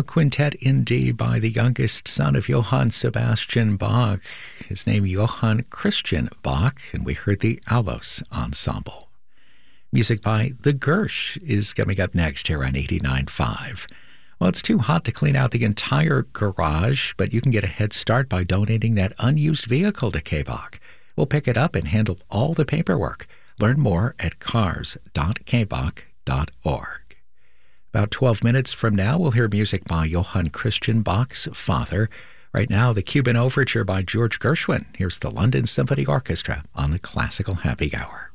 Quintet in D by the youngest son of Johann Sebastian Bach, his name Johann Christian Bach, and we heard the Aulos Ensemble. Music by The Gersh is coming up next here on 89.5. Well, it's too hot to clean out the entire garage, but you can get a head start by donating that unused vehicle to KBach. We'll pick it up and handle all the paperwork. Learn more at cars.kbach.org. About 12 minutes from now, we'll hear music by Johann Christian Bach's father. Right now, the Cuban Overture by George Gershwin. Here's the London Symphony Orchestra on the Classical Happy Hour.